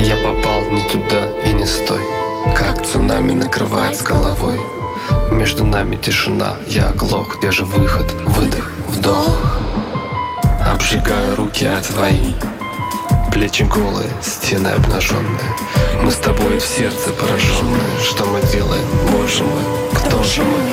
Я попал не туда и не стой. Как цунами накрывает с головой. Между нами тишина, я оглох. Где же выход? Выдох, вдох. Обжигаю руки от твои. Плечи голые, стены обнаженные. Мы с тобой в сердце пораженные. Что мы делаем, боже мой, кто же мы?